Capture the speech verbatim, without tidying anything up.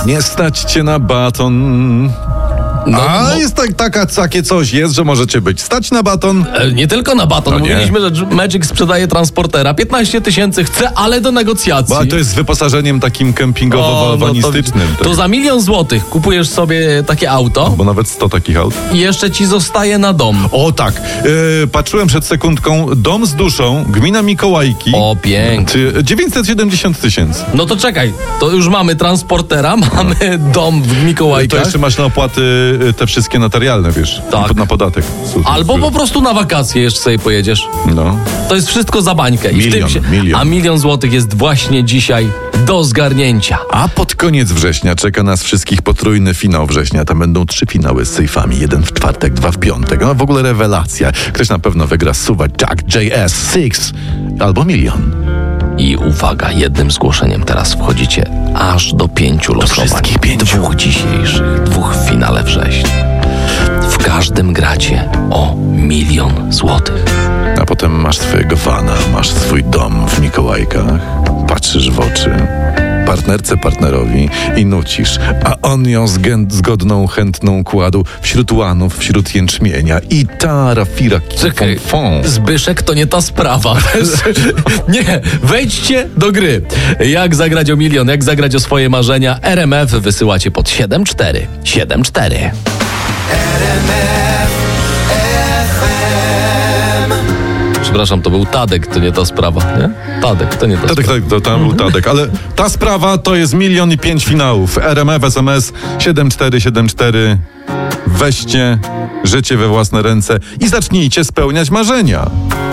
Nie stać cię na baton. No, A no. jest tak, taka, takie coś jest, że możecie być stać na baton. E, Nie tylko na baton. No nie. Mówiliśmy, że Magic sprzedaje transportera. piętnaście tysięcy chce, ale do negocjacji. Bo to jest z wyposażeniem takim O, kempingowo-walwanistycznym. no to, to za milion złotych kupujesz sobie takie auto Bo nawet sto takich aut. i jeszcze ci zostaje na dom. O tak, yy, patrzyłem przed sekundką, dom z duszą, gmina Mikołajki. O, pięknie. Ty- dziewięćset siedemdziesiąt tysięcy. No to czekaj, to już mamy transportera, mamy dom w To Mikołajkach. jeszcze masz na opłaty y, te wszystkie notarialne, wiesz, Tak. na podatek. Słuchaj, Albo po prostu na wakacje jeszcze sobie pojedziesz. No. To jest wszystko za bańkę. I w Milion, tym się, milion. A milion złotych jest właśnie dzisiaj do zgarnięcia. A pod koniec września czeka nas wszystkich potrójny finał września. Tam będą trzy finały z sejfami. Jeden w czwartek, dwa w piątek. No w ogóle rewelacja. Ktoś na pewno wygra suwa Jack J S Six albo milion. I uwaga, jednym zgłoszeniem teraz wchodzicie aż do pięciu losowań. wszystkich pięciu. Dwóch dzisiejszych, dwóch w finale września. W każdym gracie o milion złotych. A potem masz swojego fana, masz swój dom w Mikołajkach, patrzysz w oczy partnerce, partnerowi i nucisz, a on ją zgę- zgodną, chętną kładł wśród łanów, wśród jęczmienia i tara fira Czekaj, fon. Zbyszek to nie ta sprawa. Nie, wejdźcie do gry. Jak zagrać o milion, jak zagrać o swoje marzenia? R M F wysyłacie pod siedem cztery siedem cztery. Przepraszam, to był Tadek, to nie ta sprawa, nie? Tadek, to nie ta Tadek, sprawa. Tadek, to tam był Tadek, ale ta sprawa to jest milion i pięć finałów. R M F, S M S siedem cztery siedem cztery. Weźcie życie we własne ręce i zacznijcie spełniać marzenia.